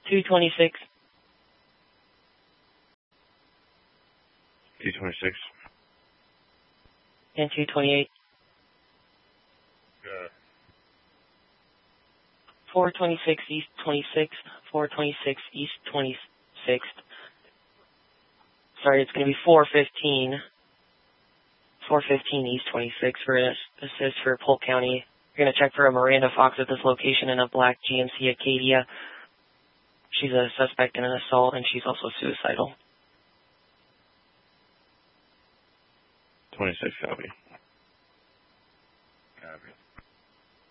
226. 226. And 228. 426 East 26th. 426 East 26th. Sorry, it's going to be 415. 415 East 26th for an assist for Polk County. You're going to check for a Miranda Fox at this location in a black GMC Acadia. She's a suspect in an assault, and she's also suicidal. 26, copy. Copy.